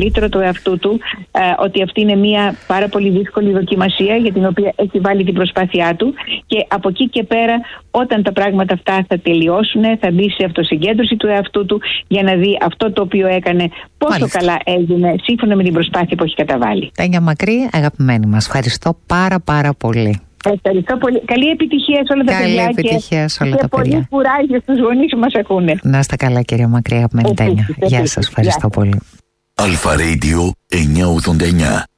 καλύτερο του εαυτού του, ότι αυτή είναι μια πάρα πολύ δύσκολη δοκιμασία για την οποία έχει βάλει την προσπάθειά του, και από εκεί και πέρα, όταν τα πράγματα αυτά θα τελειώσουν, θα μπει σε αυτοσυγκέντρωση του εαυτού του για να δει αυτό το οποίο έκανε πόσο καλά έγινε σύμφωνα με την προσπάθεια που έχει καταβάλει. Τάνια Μακρύ, αγαπημένη μας, ευχαριστώ πάρα πολύ. Ευχαριστώ πολύ. Καλή επιτυχία σε όλα τα παιδιά. Καλή επιτυχία σε όλα τα παιδιά. Και πολύ κουράγιο στους γονείς που μας ακούνε. Να είστε καλά, κύριε Μακρύ, αγαπημένη Τάνια. Γεια σας, ευχαριστώ πολύ. Αλφα Radio 989.